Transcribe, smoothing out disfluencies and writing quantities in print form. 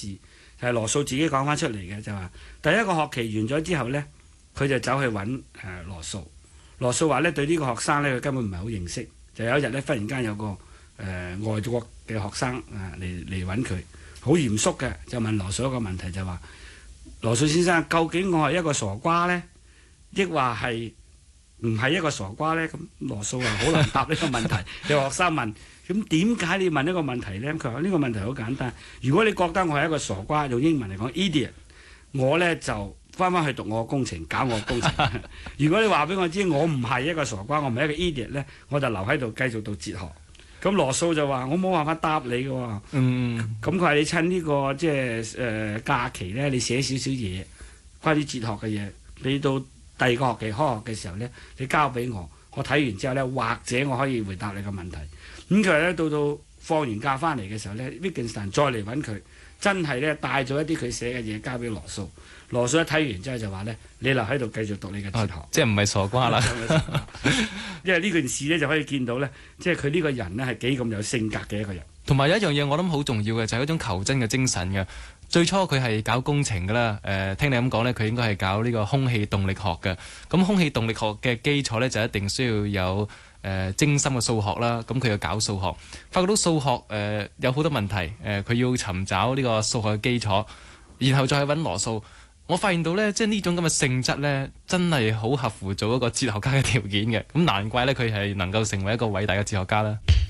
事，係羅素自己講翻出嚟嘅，就話第一個學期完咗之後呢，佢就走去揾羅素。羅素話呢，對呢個學生呢，佢根本唔係好認識。就有一日呢，忽然間有個外國嘅學生嚟揾佢，好嚴肅嘅，就問羅素一個問題，就話羅素先生，究竟我係一個傻瓜呢？抑或係唔係一個傻瓜呢？咁羅素話好難答呢個問題。有學生問：咁點解你問呢個問題呢？佢話呢個問題好簡單。如果你覺得我係一個傻瓜，用英文嚟講 idiot， 我呢就翻返去讀我工程，搞我工程。如果你話俾我知我唔係一個傻瓜，我唔係一個 idiot 呢，我就留喺度繼續讀哲學。咁羅素就話：我冇辦法答你嘅喎。咁佢話你趁呢個即係假期呢，你寫少少嘢，關於哲學嘅嘢，你到第二個學期開學嘅時候呢，你交俾我，我睇完之後呢，或者我可以回答你個問題。咁佢話呢，到放完假翻嚟嘅時候呢，Wittgenstein再嚟揾佢，真係呢帶咗一啲佢寫嘅嘢交俾羅素。羅素一睇完之後就話呢：你留喺度繼續讀你嘅哲學。 即係唔係傻瓜啦。 因為呢件事呢，就可以見到呢，即係佢呢個人呢係幾咁有性格嘅一個人。 同埋有一樣嘢我諗好重要嘅就係嗰種求真嘅精神嘅。最初佢係搞工程㗎啦，聽你咁講呢，佢應該係搞呢個空氣動力學嘅。咁空氣動力學嘅基礎呢，就一定需要有精深嘅數學啦。咁佢又搞數學，發覺到數學有好多問題，佢要尋找呢個數學嘅基礎，然後再去揾羅素。我發現到呢，即係呢種咁嘅性質呢，真係好合乎做一個哲學家嘅條件嘅。咁難怪呢，佢係能夠成為一個偉大嘅哲學家啦。